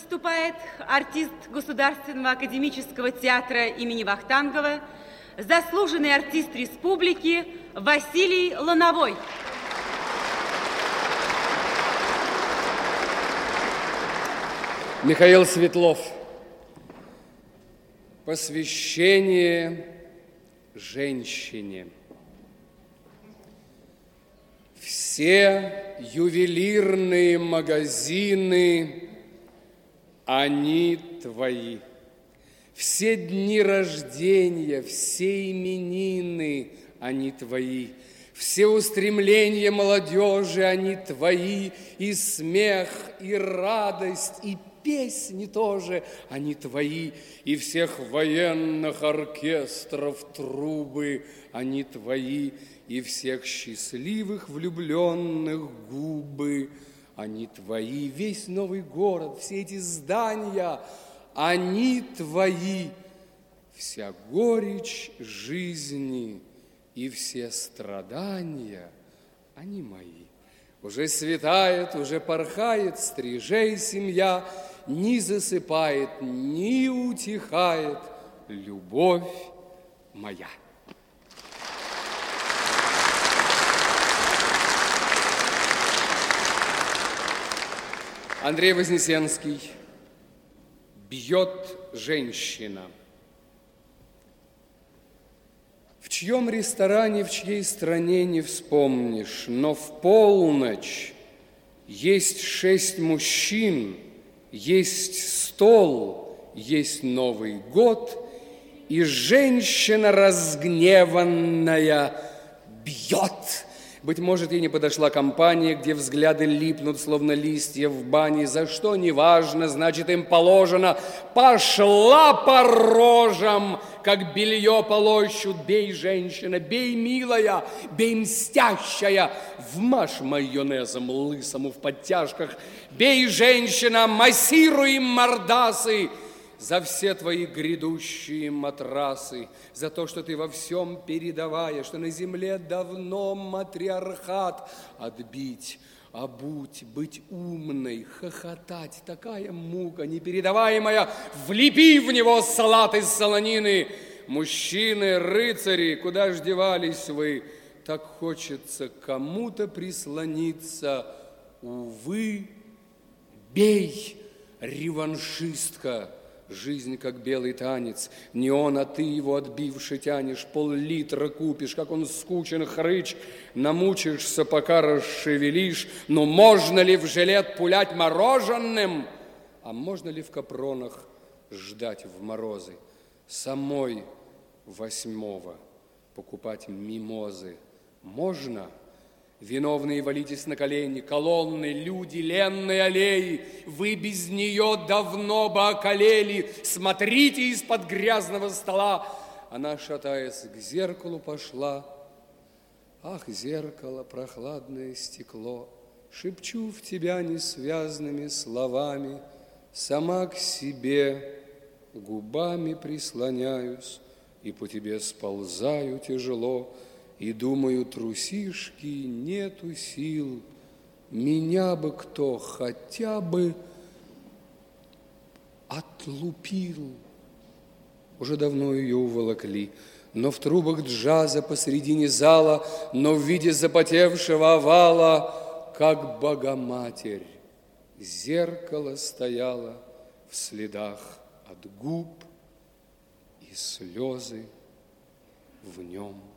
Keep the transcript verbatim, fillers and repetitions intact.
Выступает артист Государственного академического театра имени Вахтангова, заслуженный артист республики Василий Лановой. Михаил Светлов. Посвящение женщине. Все ювелирные магазины, они твои. Все дни рождения, все именины, они твои. Все устремления молодежи, они твои. И смех, и радость, и песни тоже, они твои. И всех военных оркестров трубы, они твои. И всех счастливых влюбленных губы, они твои. Весь новый город, все эти здания, они твои. Вся горечь жизни и все страдания, они мои. Уже светает, уже порхает стрижей семья, не засыпает, не утихает любовь моя. Андрей Вознесенский. Бьет женщина. В чьем ресторане, в чьей стране не вспомнишь, но в полночь есть шесть мужчин, есть стол, есть Новый год, и женщина разгневанная бьет. Быть может, ей не подошла компания, где взгляды липнут, словно листья в бане. За что, неважно, значит, им положено. Пошла по рожам, как белье полощут. Бей, женщина, бей, милая, бей, мстящая. Вмажь майонезом лысому в подтяжках. Бей, женщина, массируй мордасы. За все твои грядущие матрасы, за то, что ты во всем передавая, что на земле давно матриархат. Отбить, обуть, быть умной, хохотать, такая мука непередаваемая. Влепи в него салат из солонины. Мужчины, рыцари, куда ж девались вы? Так хочется кому-то прислониться. Увы, бей, реваншистка. Жизнь, как белый танец, не он, а ты его отбивши тянешь, пол-литра купишь, как он скучен хрыч, намучишься, пока расшевелишь. Но можно ли в жилет пулять мороженым, а можно ли в капронах ждать в морозы? Самой восьмого покупать мимозы можно? Виновные валитесь на колени, колонны, люди, ленной аллеи. Вы без нее давно бы околели. Смотрите из-под грязного стола. Она, шатаясь, к зеркалу пошла. Ах, зеркало, прохладное стекло, шепчу в тебя несвязными словами, сама к себе губами прислоняюсь и по тебе сползаю тяжело. И думаю, трусишки, нету сил, меня бы кто хотя бы отлупил. Уже давно ее уволокли, но в трубах джаза посредине зала, но в виде запотевшего овала, как Богоматерь, зеркало стояло в следах от губ, и слезы в нем.